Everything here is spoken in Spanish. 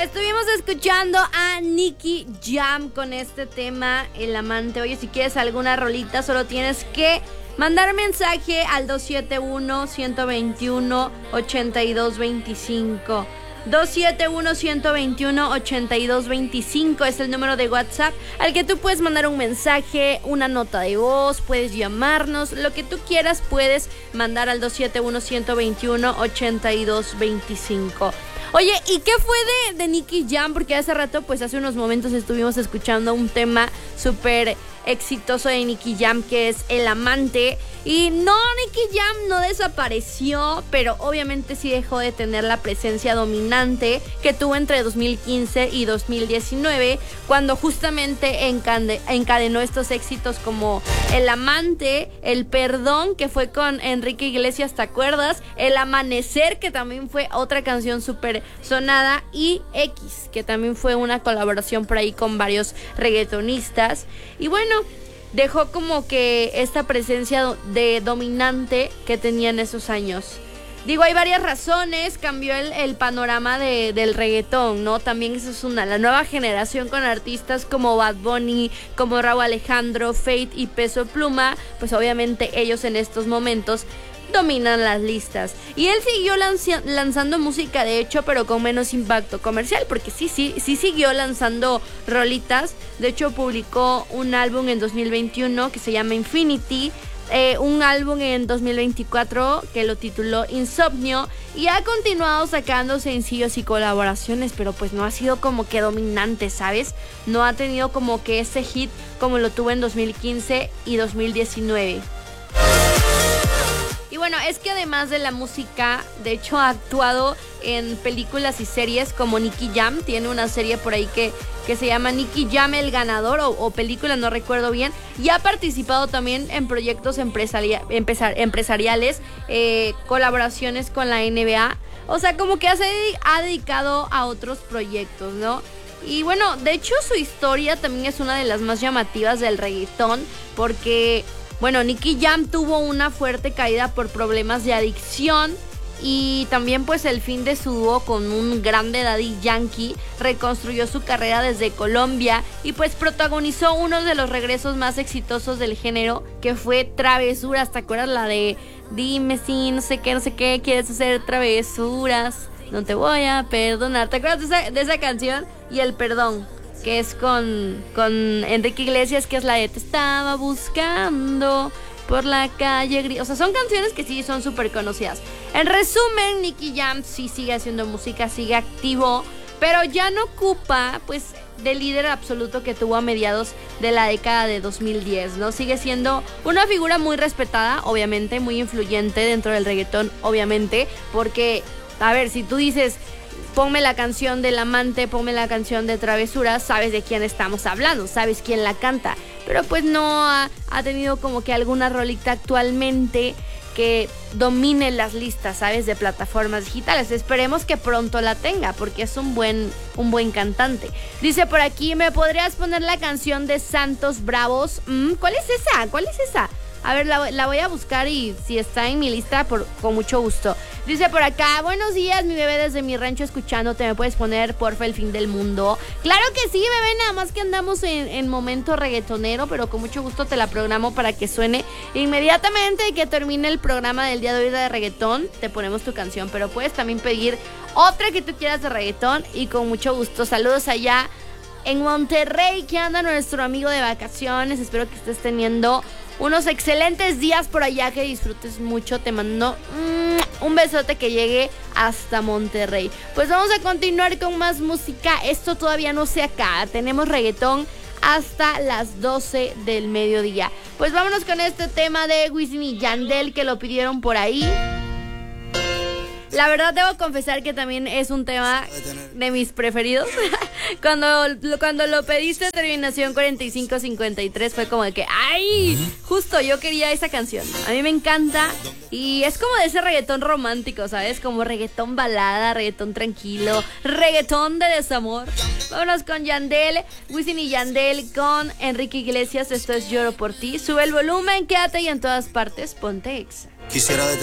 Estuvimos escuchando a Nicky Jam con este tema, El Amante. Oye, si quieres alguna rolita, solo tienes que mandar mensaje al 271-121-8225. 271-121-8225 es el número de WhatsApp al que tú puedes mandar un mensaje, una nota de voz, puedes llamarnos, lo que tú quieras puedes mandar al 271-121-8225. Oye, ¿y qué fue de Nicky Jam? Porque hace rato, pues hace unos momentos estuvimos escuchando un tema súper exitoso de Nicky Jam, que es El Amante. Y no, Nicky Jam no desapareció, pero obviamente sí dejó de tener la presencia dominante que tuvo entre 2015 y 2019, cuando justamente encadenó estos éxitos como El Amante, El Perdón, que fue con Enrique Iglesias, ¿te acuerdas? El Amanecer, que también fue otra canción súper sonada, y X, que también fue una colaboración por ahí con varios reggaetonistas. Y bueno, dejó como que esta presencia de dominante que tenía en esos años. Digo, hay varias razones, cambió el panorama del reggaetón, ¿no? También eso es una, la nueva generación con artistas como Bad Bunny, como Rauw Alejandro, Fate y Peso Pluma, pues obviamente ellos en estos momentos dominan las listas. Y él siguió lanzando música, de hecho, pero con menos impacto comercial, porque sí siguió lanzando rolitas. De hecho, publicó un álbum en 2021 que se llama Infinity, un álbum en 2024 que lo tituló Insomnio, y ha continuado sacando sencillos y colaboraciones, pero pues no ha sido como que dominante, ¿sabes? No ha tenido como que ese hit como lo tuvo en 2015 y 2019. Y bueno, es que además de la música, de hecho ha actuado en películas y series como Nicky Jam. Tiene una serie por ahí que se llama Nicky Jam El Ganador, o película, no recuerdo bien. Y ha participado también en proyectos empresariales, colaboraciones con la NBA. O sea, como que ha dedicado a otros proyectos, ¿no? Y bueno, de hecho su historia también es una de las más llamativas del reggaetón, porque bueno, Nicky Jam tuvo una fuerte caída por problemas de adicción, y también pues el fin de su dúo con un grande Daddy Yankee reconstruyó su carrera desde Colombia, y pues protagonizó uno de los regresos más exitosos del género, que fue Travesuras. ¿Te acuerdas la de dime si no sé qué quieres hacer travesuras? No te voy a perdonar. ¿Te acuerdas de esa canción? Y El Perdón, que es con Enrique Iglesias, que es la de Te estaba buscando por la calle gris. O sea, son canciones que sí son súper conocidas. En resumen, Nicky Jam sí sigue haciendo música, sigue activo, pero ya no ocupa pues del líder absoluto que tuvo a mediados de la década de 2010, ¿no? Sigue siendo una figura muy respetada, obviamente, muy influyente dentro del reggaetón, obviamente, porque, a ver, si tú dices ponme la canción del Amante, ponme la canción de Travesuras, sabes de quién estamos hablando, sabes quién la canta, pero pues no ha tenido como que alguna rolita actualmente que domine las listas, ¿sabes? De plataformas digitales. Esperemos que pronto la tenga, porque es un buen cantante. Dice por aquí, ¿me podrías poner la canción de Santos Bravos? ¿Cuál es esa? ¿Cuál es esa? A ver, la voy a buscar, y si está en mi lista, con mucho gusto. Dice por acá, buenos días, mi bebé, desde mi rancho escuchándote. ¿Me puedes poner, porfa, El Fin del Mundo? Claro que sí, bebé, nada más que andamos en momento reggaetonero, pero con mucho gusto te la programo para que suene inmediatamente que termine el programa del día de hoy de reggaetón. Te ponemos tu canción, pero puedes también pedir otra que tú quieras de reggaetón, y con mucho gusto. Saludos allá en Monterrey, que anda nuestro amigo de vacaciones. Espero que estés teniendo unos excelentes días por allá, que disfrutes mucho. Te mando un besote que llegue hasta Monterrey. Pues vamos a continuar con más música. Esto todavía no se acaba. Tenemos reggaetón hasta las 12 del mediodía. Pues vámonos con este tema de Wisin y Yandel, que lo pidieron por ahí. La verdad debo confesar que también es un tema de mis preferidos. Cuando lo pediste, terminación 4553, fue como de que ¡ay! Justo yo quería esa canción. A mí me encanta, y es como de ese reggaetón romántico, ¿sabes? Como reggaetón balada, reggaetón tranquilo, reggaetón de desamor. Vámonos con Yandel, Wisin y Yandel con Enrique Iglesias. Esto es Lloro por ti. Sube el volumen, quédate, y en todas partes ponte Exa.